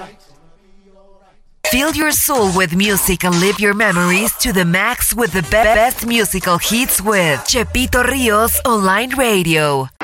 Fill your soul with music and live your memories to the max with the best musical hits with Chepito Rios Online Radio.